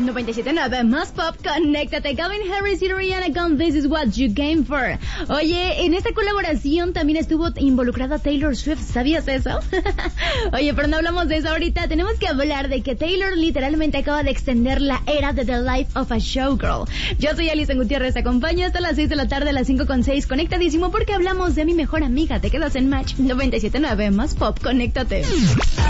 97.9 más pop, conéctate. Calvin Harris y Rihanna con This Is What You Came For. Oye, en esta colaboración también estuvo involucrada Taylor Swift, ¿sabías eso? Oye, pero no hablamos de eso ahorita. Tenemos que hablar de que Taylor literalmente acaba de extender la era de The Life of a Showgirl. Yo soy Alison Gutiérrez, te acompaño hasta las 6 de la tarde, a las 5:06. Conectadísimo porque hablamos de mi mejor amiga. Te quedas en Match 97.9 más pop, conéctate.